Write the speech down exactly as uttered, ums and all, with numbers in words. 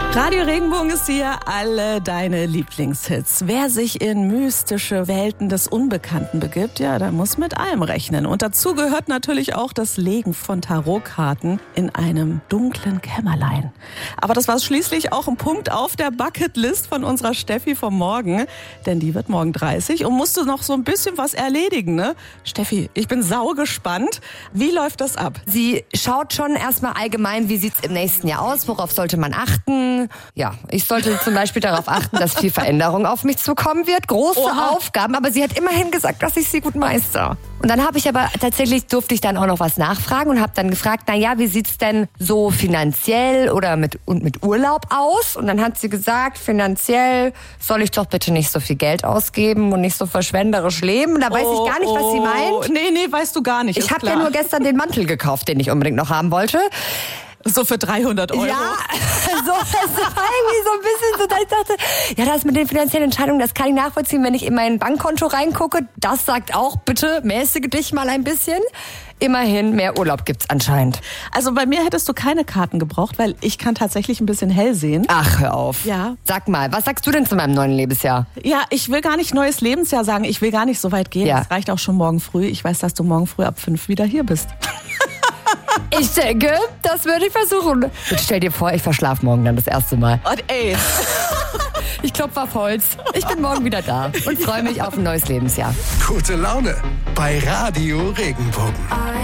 Radio Regenbogen ist hier, alle deine Lieblingshits. Wer sich in mystische Welten des Unbekannten begibt, ja, der muss mit allem rechnen. Und dazu gehört natürlich auch das Legen von Tarotkarten in einem dunklen Kämmerlein. Aber das war schließlich auch ein Punkt auf der Bucketlist von unserer Steffi vom Morgen. Denn die wird morgen dreißig und musste noch so ein bisschen was erledigen, ne? Steffi, ich bin sau gespannt. Wie läuft das ab? Sie schaut schon erstmal allgemein, wie sieht's im nächsten Jahr aus, worauf sollte man achten. Ja, ich sollte zum Beispiel darauf achten, dass viel Veränderung auf mich zukommen wird. Große Oha. Aufgaben, aber sie hat immerhin gesagt, dass ich sie gut meister. Und dann habe ich aber tatsächlich, durfte ich dann auch noch was nachfragen und habe dann gefragt, na ja, wie sieht's denn so finanziell oder mit und mit Urlaub aus? Und dann hat sie gesagt, finanziell soll ich doch bitte nicht so viel Geld ausgeben und nicht so verschwenderisch leben. Da weiß Oh, ich gar nicht, was sie oh. meint. Nee, nee, weißt du gar nicht. Ich ist habe ja klar. nur gestern den Mantel gekauft, den ich unbedingt noch haben wollte. So für dreihundert Euro. Ja, so, das war irgendwie so ein bisschen so, dass ich dachte, ja, das mit den finanziellen Entscheidungen, das kann ich nachvollziehen, wenn ich in mein Bankkonto reingucke. Das sagt auch, bitte mäßige dich mal ein bisschen. Immerhin, mehr Urlaub gibt's anscheinend. Also bei mir hättest du keine Karten gebraucht, weil ich kann tatsächlich ein bisschen hell sehen. Ach, hör auf. Ja. Sag mal, was sagst du denn zu meinem neuen Lebensjahr? Ja, ich will gar nicht neues Lebensjahr sagen. Ich will gar nicht so weit gehen. Ja. Das reicht auch schon morgen früh. Ich weiß, dass du morgen früh ab fünf wieder hier bist. Ich denke, das würde ich versuchen. Und stell dir vor, ich verschlafe morgen dann das erste Mal. Und ey, Ich klopfe auf Holz. Ich bin morgen wieder da und freue mich auf ein neues Lebensjahr. Gute Laune bei Radio Regenbogen.